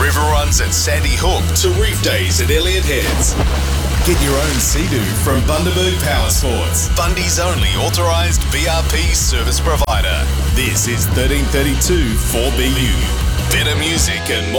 river runs at Sandy Hook to reef days at Elliott Heads. Get your own Sea-Doo from Bundaberg Power Sports, Bundy's only authorised BRP service provider. This is 1332 4BU. Better music and more